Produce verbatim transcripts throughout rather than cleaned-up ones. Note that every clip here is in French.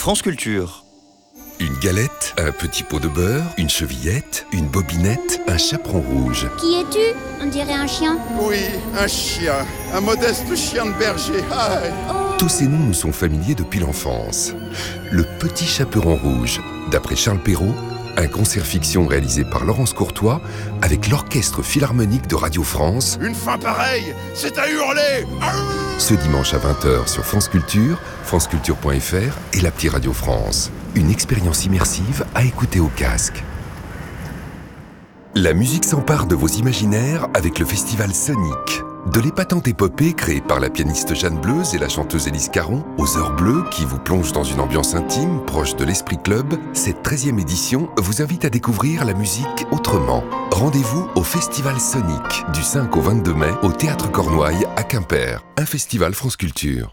France Culture. Une galette, un petit pot de beurre, une chevillette, une bobinette, un chaperon rouge. Qui es-tu ? On dirait un chien. Oui, un chien. Un modeste chien de berger. Aïe. Oh. Tous ces noms nous sont familiers depuis l'enfance. Le petit chaperon rouge, d'après Charles Perrault, un concert fiction réalisé par Laurence Courtois avec l'Orchestre Philharmonique de Radio France. Une fin pareille, c'est à hurler. Ce dimanche à vingt heures sur France Culture, franceculture point f r et l'appli Radio France. Une expérience immersive à écouter au casque. La musique s'empare de vos imaginaires avec le festival Sonic. De l'épatante épopée créée par la pianiste Jeanne Bleuze et la chanteuse Élise Caron, aux heures bleues qui vous plongent dans une ambiance intime proche de l'Esprit Club, cette treizième édition vous invite à découvrir la musique autrement. Rendez-vous au festival Sonic du cinq au vingt-deux mai au Théâtre Cornouailles à Quimper, un festival France Culture.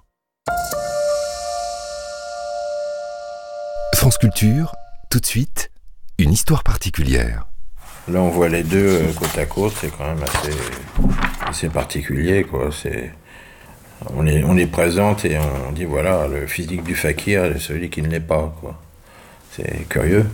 France Culture, tout de suite, une histoire particulière. Là, on voit les deux euh, côte à côte, c'est quand même assez, assez particulier, quoi. C'est, on les, on les présente et on dit, voilà, le physique du fakir et celui qui ne l'est pas, quoi. C'est curieux.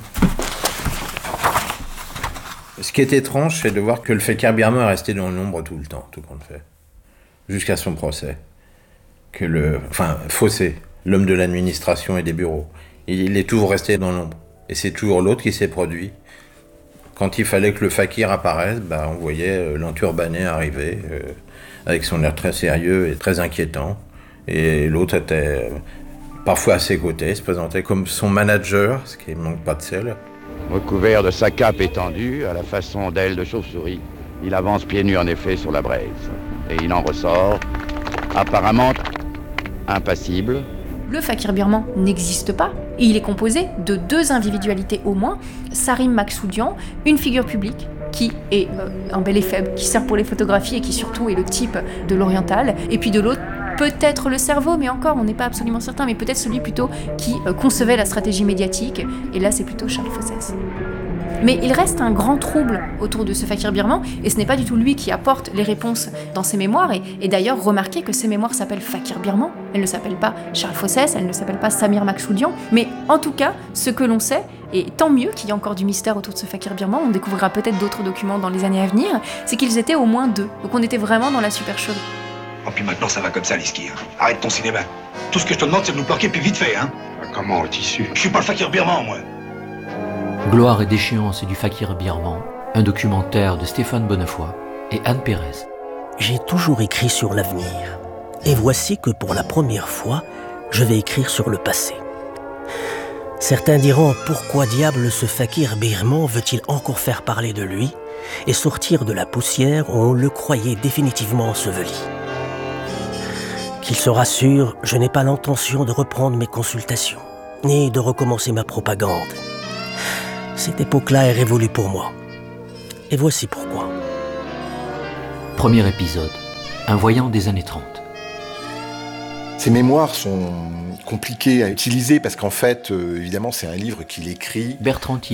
Ce qui est étrange, c'est de voir que le fakir birman est resté dans l'ombre tout le temps, tout compte fait. Jusqu'à son procès. Que le, enfin, Fossé, l'homme de l'administration et des bureaux, il est toujours resté dans l'ombre. Et c'est toujours l'autre qui s'est produit. Quand il fallait que le fakir apparaisse, bah, on voyait euh, l'enturbané arriver euh, avec son air très sérieux et très inquiétant. Et l'autre était euh, parfois à ses côtés, se présentait comme son manager, ce qui ne manque pas de sel. Recouvert de sa cape étendue, à la façon d'aile de chauve-souris, il avance pieds nus en effet sur la braise. Et il en ressort, apparemment impassible. Le fakir birman n'existe pas et il est composé de deux individualités au moins, Sarim Maksoudian, une figure publique qui est euh, un bel et faible, qui sert pour les photographies et qui surtout est le type de l'oriental, et puis de l'autre, peut-être le cerveau, mais encore on n'est pas absolument certain, mais peut-être celui plutôt qui euh, concevait la stratégie médiatique, et là c'est plutôt Charles Fossès. Mais il reste un grand trouble autour de ce fakir birman, et ce n'est pas du tout lui qui apporte les réponses dans ses mémoires, et, et d'ailleurs remarquez que ses mémoires s'appellent Fakir birman, elles ne s'appellent pas Charles Fossès, elles ne s'appellent pas Samir Maksoudian, mais en tout cas, ce que l'on sait, et tant mieux qu'il y ait encore du mystère autour de ce fakir birman, on découvrira peut-être d'autres documents dans les années à venir, c'est qu'ils étaient au moins deux, donc on était vraiment dans la supercherie. Oh, puis maintenant ça va comme ça, Liski. Hein. Arrête ton cinéma. Tout ce que je te demande, c'est de nous planquer, puis vite fait, hein. Comment, le tissu ? Je suis pas le fakir birman, moi. Gloire et déchéance du fakir birman, un documentaire de Stéphane Bonnefoy et Anne Pérez. J'ai toujours écrit sur l'avenir. Et voici que pour la première fois, je vais écrire sur le passé. Certains diront pourquoi diable ce fakir birman veut-il encore faire parler de lui et sortir de la poussière où on le croyait définitivement enseveli. Qu'il se rassure, je n'ai pas l'intention de reprendre mes consultations, ni de recommencer ma propagande. Cette époque-là est révolue pour moi. Et voici pourquoi. Premier épisode, un voyant des années trente. Ces mémoires sont compliquées à utiliser parce qu'en fait, euh, évidemment, c'est un livre qu'il écrit. Bertrand